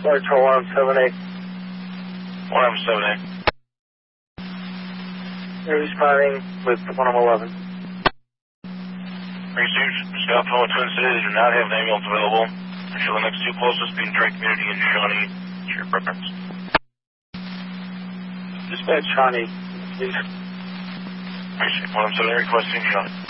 Control 178. 178. You're responding with 111. Received. Scott from Twin Cities do not have an ambulance available. Show the next two closest being Drake Community and Shawnee. It's your preference. Dispatch Shawnee, please. Appreciate 178 requesting Shawnee.